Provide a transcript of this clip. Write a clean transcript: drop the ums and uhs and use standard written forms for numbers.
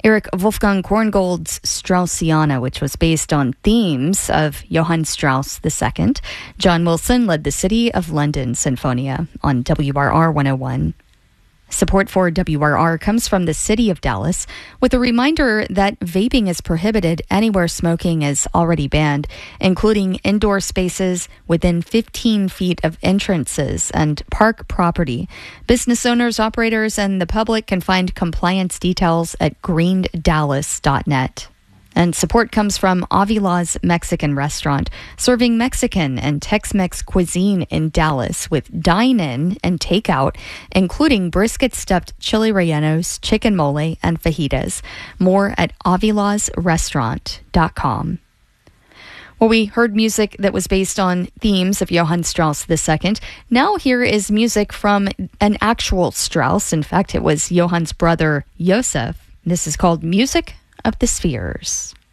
Erich Wolfgang Korngold's Straussiana, which was based on themes of Johann Strauss II. John Wilson led the City of London Sinfonia on WRR 101. Support for WRR comes from the City of Dallas, with a reminder that vaping is prohibited anywhere smoking is already banned, including indoor spaces within 15 feet of entrances and park property. Business owners, operators, and the public can find compliance details at greendallas.net. And support comes from Avila's Mexican Restaurant, serving Mexican and Tex-Mex cuisine in Dallas with dine-in and takeout, including brisket stuffed chili rellenos, chicken mole, and fajitas. More at avilasrestaurant.com. Well, we heard music that was based on themes of Johann Strauss II. Now here is music from an actual Strauss. In fact, it was Johann's brother, Joseph. This is called Music of the Spheres.